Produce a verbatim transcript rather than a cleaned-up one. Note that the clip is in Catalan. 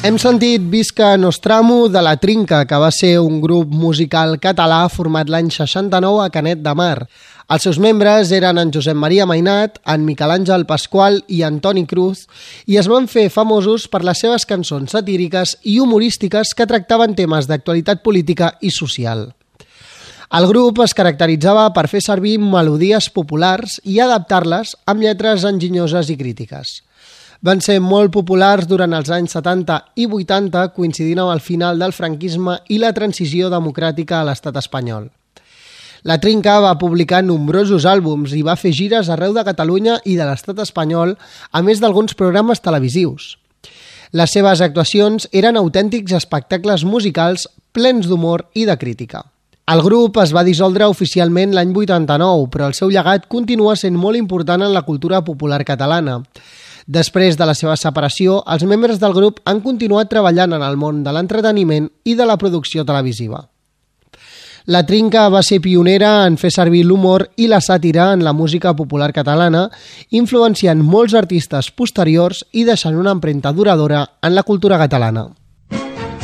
Hem sentit Visca Nostramo de La Trinca, que va ser un grup musical català format l'any seixanta-nou a Canet de Mar. Els seus membres eren en Josep Maria Mainat, en Miquel Àngel Pasqual i Antoni Cruz, i es van fer famosos per les seves cançons satíriques i humorístiques que tractaven temes d'actualitat política i social. El grup es caracteritzava per fer servir melodies populars i adaptar-les amb lletres enginyoses i crítiques. Van ser molt populars durant els anys setanta i vuitanta, coincidint amb el final del franquisme i la transició democràtica a l'estat espanyol. La Trinca va publicar nombrosos àlbums i va fer gires arreu de Catalunya i de l'estat espanyol, a més d'alguns programes televisius. Les seves actuacions eren autèntics espectacles musicals plens d'humor i de crítica. El grup es va dissoldre oficialment l'any vuitanta-nou, però el seu llegat continua sent molt important en la cultura popular catalana. Després de la seva separació, els membres del grup han continuat treballant en el món de l'entreteniment i de la producció televisiva. La Trinca va ser pionera en fer servir l'humor i la sàtira en la música popular catalana, influenciant molts artistes posteriors i deixant una empremta duradora en la cultura catalana.